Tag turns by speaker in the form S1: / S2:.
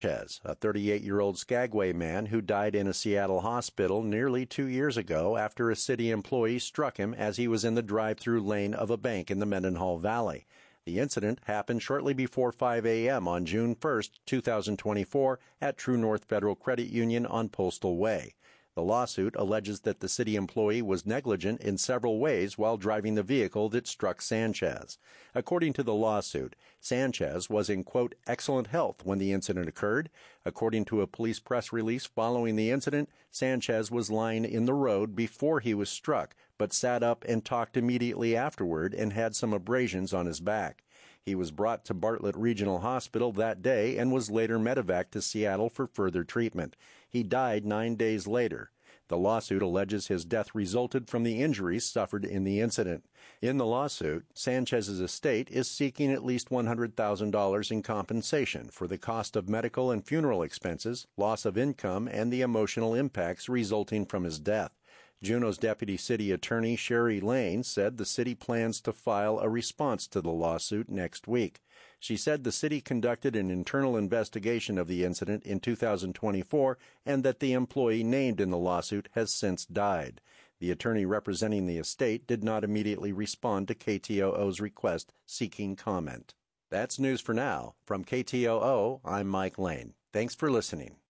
S1: Sanchez, a 38-year-old Skagway man who died in a Seattle hospital nearly 2 years ago after a city employee struck him as he was in the drive-through lane of a bank in the Mendenhall Valley. The incident happened shortly before 5 a.m. on June 1, 2024, at True North Federal Credit Union on Postal Way. The lawsuit alleges that the city employee was negligent in several ways while driving the vehicle that struck Sanchez. According to the lawsuit, Sanchez was in, quote, excellent health when the incident occurred. According to a police press release following the incident, Sanchez was lying in the road before he was struck, but sat up and talked immediately afterward and had some abrasions on his back. He was brought to Bartlett Regional Hospital that day and was later medevaced to Seattle for further treatment. He died 9 days later. The lawsuit alleges his death resulted from the injuries suffered in the incident. In the lawsuit, Sanchez's estate is seeking at least $100,000 in compensation for the cost of medical and funeral expenses, loss of income, and the emotional impacts resulting from his death. Juneau's Deputy City Attorney Sherry Lane said the city plans to file a response to the lawsuit next week. She said the city conducted an internal investigation of the incident in 2024 and that the employee named in the lawsuit has since died. The attorney representing the estate did not immediately respond to KTOO's request seeking comment. That's news for now. From KTOO, I'm Mike Lane. Thanks for listening.